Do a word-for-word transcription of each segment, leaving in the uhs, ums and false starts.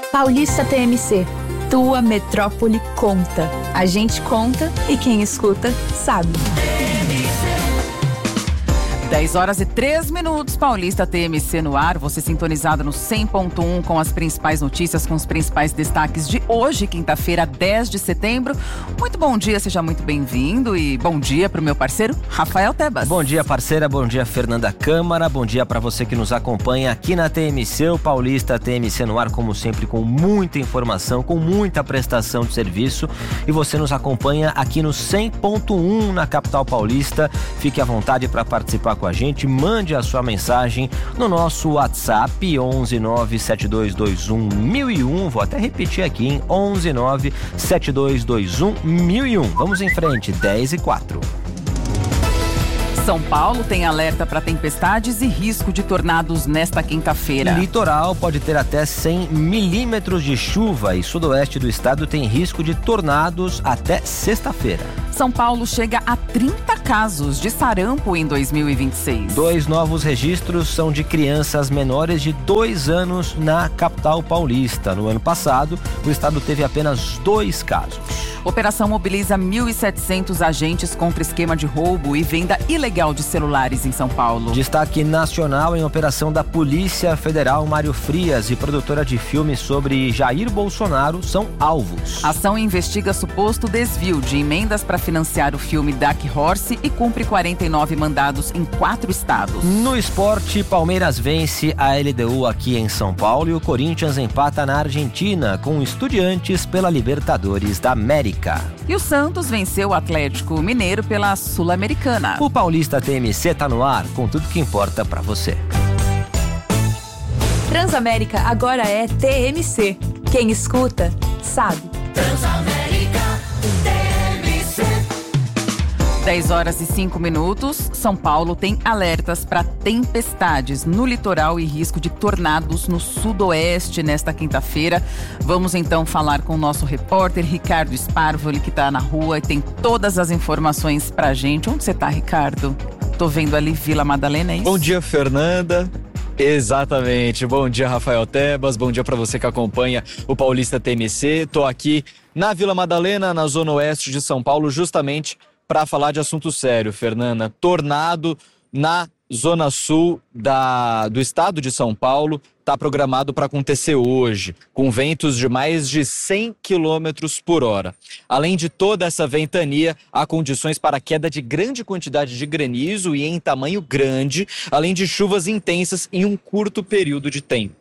Paulista T M C. Tua metrópole conta. A gente conta e quem escuta sabe. dez horas e três minutos, Paulista T M C no ar, você sintonizado no cem ponto um com as principais notícias, com os principais destaques de hoje, quinta-feira, dez de setembro. Muito bom dia, seja muito bem-vindo e bom dia para o meu parceiro, Rafael Tebas. Bom dia, parceira, bom dia, Fernanda Câmara, bom dia para você que nos acompanha aqui na T M C, o Paulista T M C no ar, como sempre, com muita informação, com muita prestação de serviço, e você nos acompanha aqui no cem ponto um na capital paulista. Fique à vontade para participar com a gente, mande a sua mensagem no nosso WhatsApp onze nove sete dois dois um um zero um, vou até repetir aqui, hein? onze nove sete dois dois um um zero um. Vamos em frente, dez e quatro. São Paulo tem alerta para tempestades e risco de tornados nesta quinta-feira. Litoral pode ter até cem milímetros de chuva e sudoeste do estado tem risco de tornados até sexta-feira. São Paulo chega a trinta casos de sarampo em dois mil e vinte e seis. Dois novos registros são de crianças menores de dois anos na capital paulista. No ano passado, o estado teve apenas dois casos. Operação mobiliza mil e setecentos agentes contra esquema de roubo e venda ilegal de celulares em São Paulo. Destaque nacional em operação da Polícia Federal. Mário Frias e produtora de filmes sobre Jair Bolsonaro são alvos. A ação investiga suposto desvio de emendas para financiar o filme Dark Horse e cumpre quarenta e nove mandados em quatro estados. No esporte, Palmeiras vence a L D U aqui em São Paulo e o Corinthians empata na Argentina com Estudiantes pela Libertadores da América. E o Santos venceu o Atlético Mineiro pela Sul-Americana. O Paulista T M C tá no ar com tudo que importa pra você. Transamérica agora é T M C. Quem escuta, sabe. Transamérica T M C. dez horas e cinco minutos. São Paulo tem alertas para tempestades no litoral e risco de tornados no sudoeste nesta quinta-feira. Vamos então falar com o nosso repórter Ricardo Sparvoli, que está na rua e tem todas as informações pra gente. Onde você tá, Ricardo? Tô vendo ali Vila Madalena, é isso? Bom dia, Fernanda. Exatamente. Bom dia, Rafael Tebas. Bom dia para você que acompanha o Paulista T M C. Tô aqui na Vila Madalena, na zona oeste de São Paulo, justamente para falar de assunto sério, Fernanda. Tornado na zona sul da, do estado de São Paulo está programado para acontecer hoje, com ventos de mais de cem quilômetros por hora. Além de toda essa ventania, há condições para queda de grande quantidade de granizo e em tamanho grande, além de chuvas intensas em um curto período de tempo.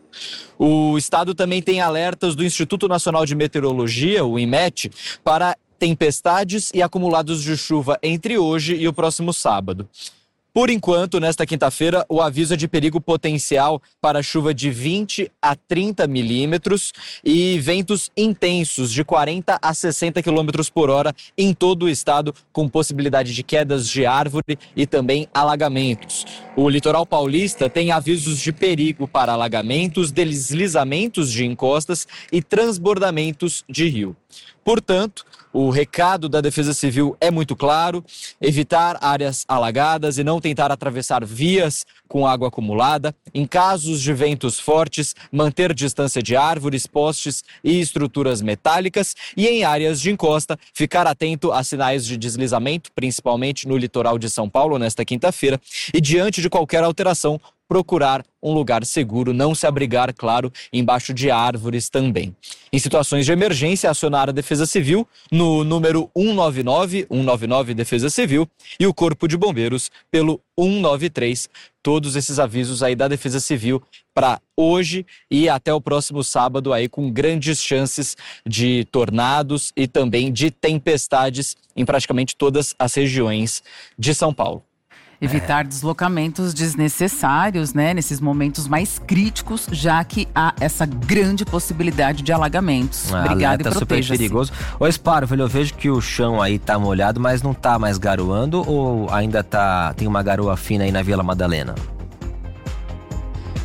O estado também tem alertas do Instituto Nacional de Meteorologia, o INMET, para tempestades e acumulados de chuva entre hoje e o próximo sábado. Por enquanto, nesta quinta-feira, o aviso é de perigo potencial para chuva de vinte a trinta milímetros e ventos intensos de quarenta a sessenta quilômetros por hora em todo o estado, com possibilidade de quedas de árvore e também alagamentos. O litoral paulista tem avisos de perigo para alagamentos, deslizamentos de encostas e transbordamentos de rio. Portanto, o recado da Defesa Civil é muito claro: evitar áreas alagadas e não tentar atravessar vias com água acumulada. Em casos de ventos fortes, manter distância de árvores, postes e estruturas metálicas. E em áreas de encosta, ficar atento a sinais de deslizamento, principalmente no litoral de São Paulo nesta quinta-feira. E diante de qualquer alteração, procurar um lugar seguro, não se abrigar, claro, embaixo de árvores também. Em situações de emergência, acionar a Defesa Civil no número um nove nove, um nove nove Defesa Civil e o Corpo de Bombeiros pelo um nove três. Todos esses avisos aí da Defesa Civil para hoje e até o próximo sábado aí, com grandes chances de tornados e também de tempestades em praticamente todas as regiões de São Paulo. Evitar deslocamentos desnecessários, né, nesses momentos mais críticos, já que há essa grande possibilidade de alagamentos. Ah, Obrigado e tá super perigoso. Ô, Sparvoli, eu vejo que o chão aí tá molhado, mas não tá mais garoando ou ainda tá, tem uma garoa fina aí na Vila Madalena?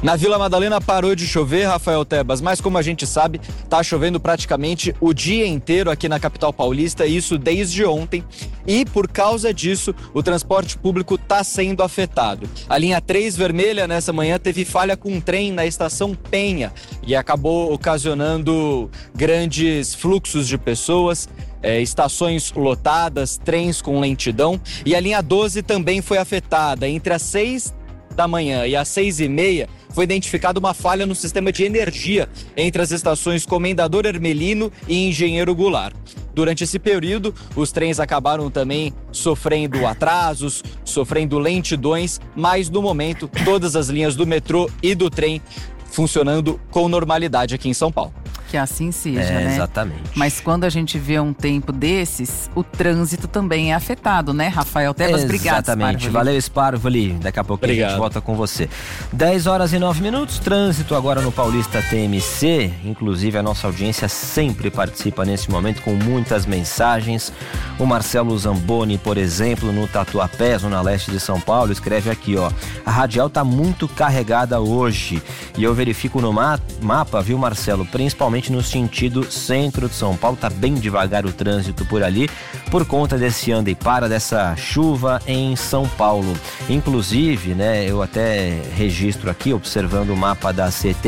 Na Vila Madalena parou de chover, Rafael Tebas, mas como a gente sabe, tá chovendo praticamente o dia inteiro aqui na capital paulista, isso desde ontem. E por causa disso, o transporte público está sendo afetado. A linha três vermelha nessa manhã teve falha com um trem na estação Penha e acabou ocasionando grandes fluxos de pessoas. É, estações lotadas, trens com lentidão, e a linha doze também foi afetada. Entre as seis da manhã e às seis e meia foi identificada uma falha no sistema de energia entre as estações Comendador Hermelino e Engenheiro Goulart. Durante esse período, os trens acabaram também sofrendo atrasos, sofrendo lentidões, mas no momento todas as linhas do metrô e do trem funcionando com normalidade aqui em São Paulo. Que assim seja, é, né? Exatamente. Mas quando a gente vê um tempo desses, o trânsito também é afetado, né, Rafael Tebas? Obrigado, Exatamente. Valeu, Sparvoli. Daqui a pouco Obrigado. a gente volta com você. dez horas e nove minutos, trânsito agora no Paulista T M C. Inclusive, a nossa audiência sempre participa nesse momento com muitas mensagens. O Marcelo Zamboni, por exemplo, no Tatuapé, zona leste de São Paulo, escreve aqui, ó: a radial tá muito carregada hoje. E eu verifico no ma- mapa, viu, Marcelo? Principalmente no sentido centro de São Paulo, tá bem devagar o trânsito por ali, por conta desse anda e para, dessa chuva em São Paulo. Inclusive, né, eu até registro aqui, observando o mapa da C T